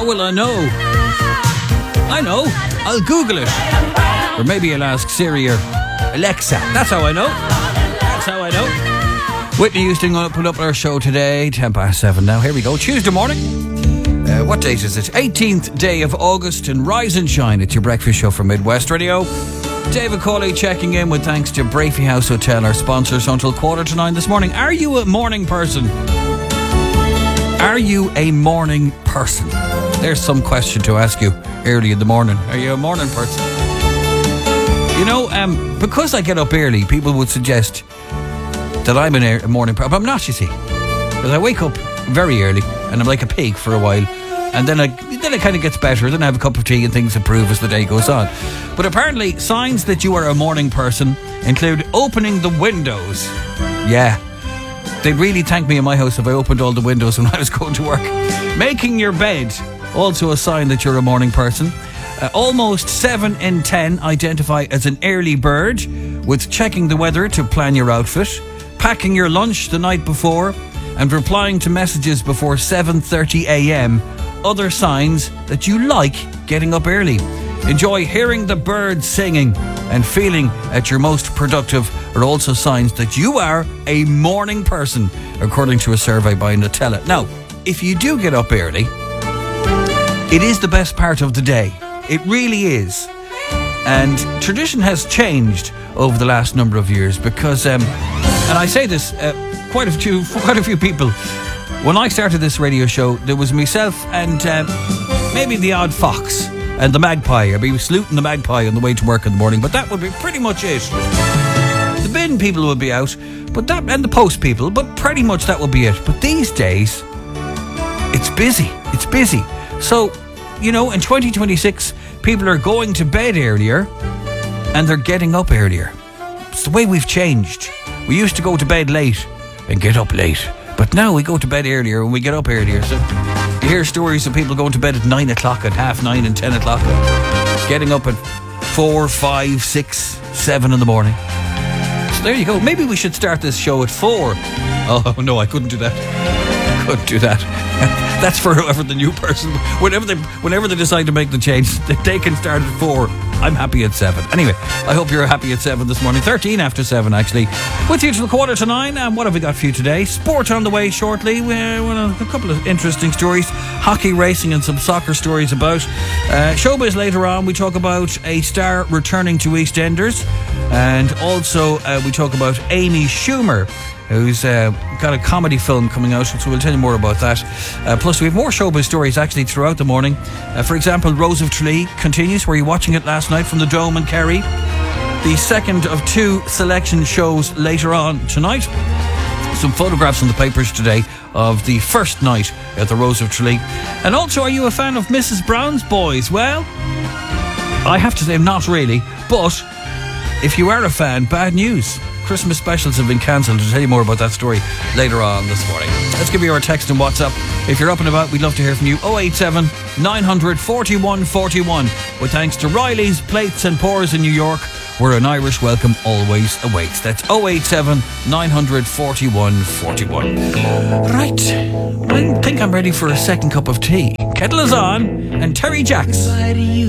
How will I know? I know. I'll Google it. Or maybe I'll ask Siri or Alexa. That's how I know. That's how I know. Whitney Houston going to put up our show today, 7:10 now. Here we go. Tuesday morning. What date is it? 18th day of August, and rise and shine. It's your breakfast show from Midwest Radio. David Cawley checking in with thanks to Brafey House Hotel, our sponsors, until 8:45 this morning. Are you a morning person? Are you a morning person? There's some question to ask you early in the morning. Are you a morning person? You know, because I get up early, people would suggest that I'm a morning person. But I'm not, you see. Because I wake up very early and I'm like a pig for a while. And then it kind of gets better. Then I have a cup of tea and things improve as the day goes on. But apparently, signs that you are a morning person include opening the windows. Yeah. They'd really thank me in my house if I opened all the windows when I was going to work. Making your bed, also a sign that you're a morning person. Almost 7 in 10 identify as an early bird, with checking the weather to plan your outfit, packing your lunch the night before, and replying to messages before 7:30 a.m. Other signs that you like getting up early. Enjoy hearing the birds singing and feeling at your most productive are also signs that you are a morning person, according to a survey by Nutella. Now, if you do get up early, it is the best part of the day. It really is. And tradition has changed over the last number of years because, and I say this, quite a few people. When I started this radio show, there was myself and maybe the odd fox and the magpie. I'd be saluting the magpie on the way to work in the morning, but that would be pretty much it. The bin people would be out, and the post people, but pretty much that would be it. But these days, it's busy. It's busy. So, you know, in 2026, people are going to bed earlier and they're getting up earlier. It's the way we've changed. We used to go to bed late and get up late. But now we go to bed earlier and we get up earlier. So you hear stories of people going to bed at 9 o'clock and 9:30 and 10 o'clock. Getting up at 4, 5, 6, 7 in the morning. So there you go. Maybe we should start this show at 4. Oh no, I couldn't do that. Couldn't do that. That's for whoever the new person. Whenever they decide to make the change, they can start at 4. I'm happy at 7. Anyway, I hope you're happy at 7 this morning. 13 after 7, actually. With you till 8:45. And what have we got for you today? Sport on the way shortly. A couple of interesting stories. Hockey, racing, and some soccer stories about. Showbiz later on. We talk about a star returning to EastEnders. And also, we talk about Amy Schumer, who's got a comedy film coming out, so we'll tell you more about that. Plus, we have more showbiz stories actually throughout the morning. For example, Rose of Tralee continues. Were you watching it last night from the Dome in Kerry? The second of 2 selection shows later on tonight. Some photographs in the papers today of the first night at the Rose of Tralee. And also, are you a fan of Mrs. Brown's Boys? Well, I have to say not really, but if you are a fan, bad news. Christmas specials have been cancelled. I'll tell you more about that story later on this morning. Let's give you our text and WhatsApp. If you're up and about, we'd love to hear from you. 087 900 4141. With thanks to Riley's Plates and Pours in New York, where an Irish welcome always awaits. That's 087 900 4141. Right. I think I'm ready for a second cup of tea. Kettle is on, and Terry Jacks.